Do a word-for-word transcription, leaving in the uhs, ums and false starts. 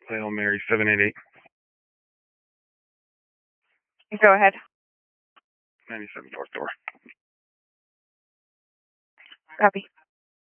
Hail Mary seven eight eight. Go ahead. ninety-seven fourth door. Copy.